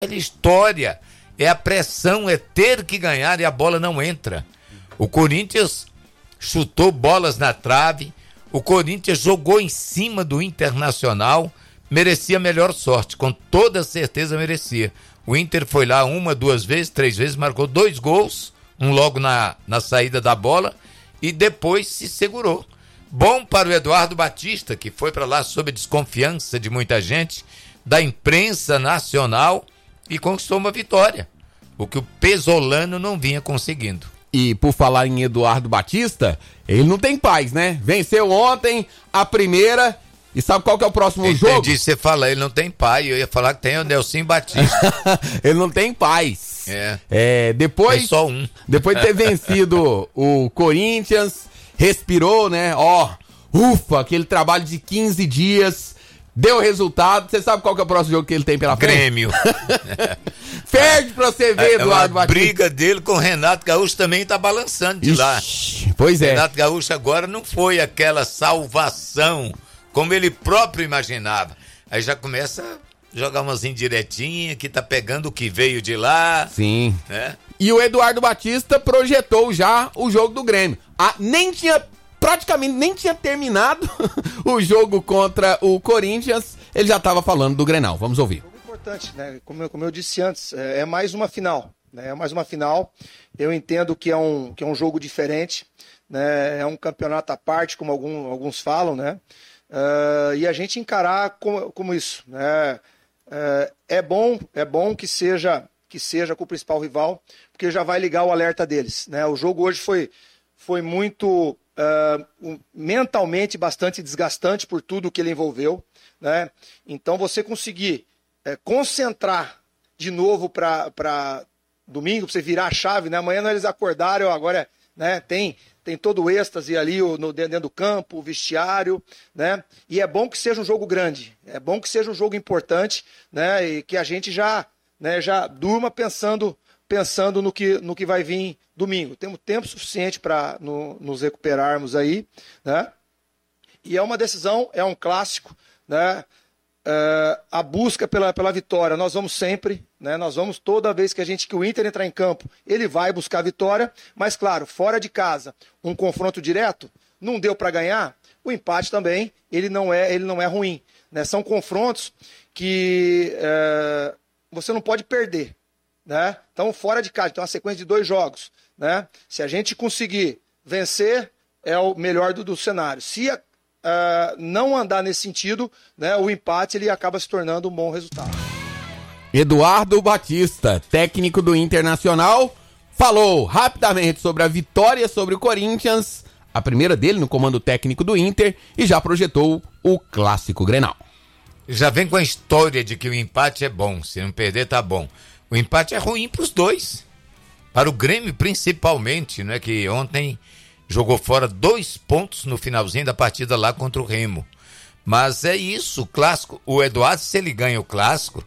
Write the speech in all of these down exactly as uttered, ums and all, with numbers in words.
história. É a pressão, é ter que ganhar e a bola não entra. O Corinthians chutou bolas na trave, o Corinthians jogou em cima do Internacional, merecia melhor sorte, com toda certeza merecia. O Inter foi lá uma, duas vezes, três vezes, marcou dois gols, um logo na, na saída da bola e depois se segurou. Bom para o Eduardo Batista, que foi para lá sob a desconfiança de muita gente, da imprensa nacional, e conquistou uma vitória, o que o Pesolano não vinha conseguindo. E por falar em Eduardo Batista, ele não tem paz, né? Venceu ontem a primeira. E sabe qual que é o próximo Entendi, jogo? Entendi, você fala, ele não tem pai. Eu ia falar que tem o Nelson Batista. Ele não tem paz. É. É, depois, tem só um. Depois de ter vencido o Corinthians, respirou, né? Ó, ufa, aquele trabalho de quinze dias, deu resultado. Você sabe qual que é o próximo jogo que ele tem pela frente? Grêmio. Perde pra você ver, é Eduardo uma Batista. briga dele com o Renato Gaúcho também tá balançando de Ixi, lá. Pois é. Renato Gaúcho agora não foi aquela salvação como ele próprio imaginava. Aí já começa a jogar umas indiretinhas que tá pegando o que veio de lá. Sim. Né? E o Eduardo Batista projetou já o jogo do Grêmio. Ah, nem tinha, praticamente nem tinha terminado o jogo contra o Corinthians, ele já estava falando do Grenal. Vamos ouvir. Importante, né? Como eu, como eu disse antes, é, é mais uma final, né? É mais uma final. Eu entendo que é um, que é um jogo diferente, né? É um campeonato à parte, como algum, alguns falam, né? Uh, e a gente encarar como, como isso, né? Uh, é bom, é bom que seja que seja com o principal rival, porque já vai ligar o alerta deles, né? O jogo hoje foi, foi muito uh, um, mentalmente bastante desgastante por tudo que ele envolveu, né? Então você conseguir É, concentrar de novo para domingo, para você virar a chave, né? Amanhã eles acordaram, agora né, tem, tem todo o êxtase ali o, no, dentro do campo, o vestiário, né? E é bom que seja um jogo grande, é bom que seja um jogo importante, né? E que a gente já, né, já durma pensando, pensando no, que, no que vai vir domingo. Temos tempo suficiente para no, nos recuperarmos aí, né? E é uma decisão, é um clássico, né? Uh, a busca pela, pela vitória, nós vamos sempre, né? Nós vamos toda vez que a gente que o Inter entrar em campo, ele vai buscar a vitória, mas claro, fora de casa, um confronto direto, não deu para ganhar, o empate também, ele não é, ele não é ruim, né? São confrontos que uh, você não pode perder, né? Então fora de casa, tem uma sequência de dois jogos, né? Se a gente conseguir vencer, é o melhor do, do cenário. Se a Uh, não andar nesse sentido, né, o empate ele acaba se tornando um bom resultado. Eduardo Batista, técnico do Internacional, falou rapidamente sobre a vitória sobre o Corinthians, a primeira dele no comando técnico do Inter, e já projetou o clássico Grenal. Já vem com a história de que o empate é bom, se não perder tá bom. O empate é ruim para os dois, para o Grêmio principalmente, não é que ontem jogou fora dois pontos no finalzinho da partida lá contra o Remo. Mas é isso, o clássico. O Eduardo, se ele ganha o clássico,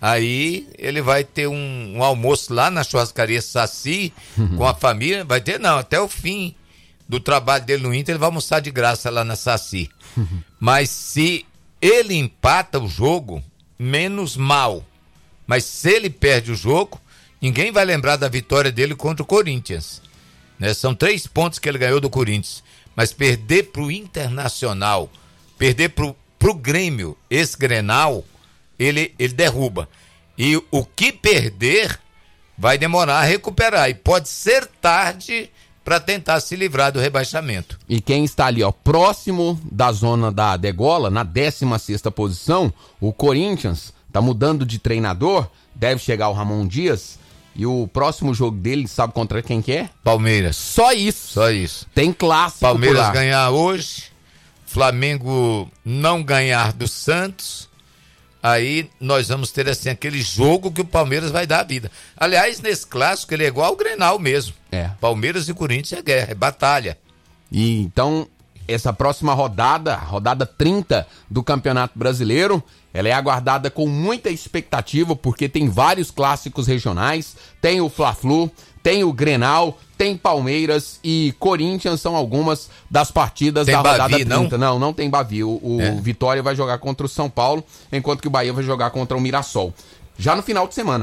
aí ele vai ter um, um almoço lá na churrascaria Saci, uhum. com a família. Vai ter, não, até o fim do trabalho dele no Inter, ele vai almoçar de graça lá na Saci. Uhum. Mas se ele empata o jogo, menos mal. Mas se ele perde o jogo, ninguém vai lembrar da vitória dele contra o Corinthians. Né? São três pontos que ele ganhou do Corinthians, mas perder pro Internacional, perder pro, pro Grêmio, esse Grenal, ele, ele derruba. E o que perder vai demorar a recuperar, e pode ser tarde para tentar se livrar do rebaixamento. E quem está ali, ó, próximo da zona da degola, na décima sexta posição, o Corinthians, tá mudando de treinador, deve chegar o Ramon Dias. E o próximo jogo dele, sabe contra quem que é? Palmeiras. Só isso. Só isso. Tem clássico. Palmeiras ganhar hoje, Flamengo não ganhar do Santos, aí nós vamos ter assim aquele jogo que o Palmeiras vai dar a vida. Aliás, nesse clássico ele é igual ao Grenal mesmo. É. Palmeiras e Corinthians é guerra, é batalha. E então, essa próxima rodada, rodada trinta do Campeonato Brasileiro, ela é aguardada com muita expectativa, porque tem vários clássicos regionais, tem o Fla-Flu, tem o Grenal, tem Palmeiras e Corinthians, são algumas das partidas tem da Bavi, rodada trinta. Não, não, não tem Bavi. O, o é. Vitória vai jogar contra o São Paulo, enquanto que o Bahia vai jogar contra o Mirassol. Já no final de semana.